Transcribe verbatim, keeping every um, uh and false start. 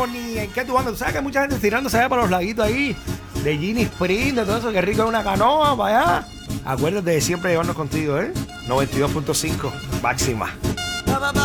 pero ni en qué tú andas. Tú sabes que hay mucha gente tirándose allá para los laguitos ahí, de Ginny Spring, de todo eso, que rico es una canoa para allá. Acuérdate de siempre llevarnos contigo, ¿eh? noventa y dos punto cinco, máxima.